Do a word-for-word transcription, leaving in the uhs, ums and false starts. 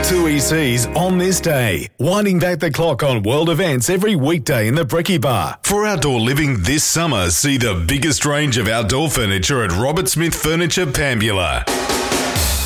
Two E Cs on this day, winding back the clock on world events every weekday in the Bricky Bar. For outdoor living this summer, see the biggest range of outdoor furniture at Robert Smith Furniture, Pambula.